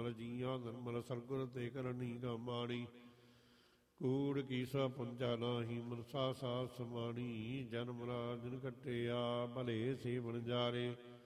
ਨਿਰਮਲ ਜੀਆਂ ਨਿਰਮਲ ਸਰਗੁਰ ਤੇ ਕਰਨੀ ਗਮਾਣੀ। ਕੂੜ ਕੀ ਸਾ ਪੁੰਜਾ ਨਾਹੀ ਮਨਸਾ ਸਾਧ ਸਮਾਣੀ। ਜਨਮ ਰਾਜਨ ਕੱਟਿਆ ਭਲੇ ਸੇ ਬਣ ਜਾਰੇ।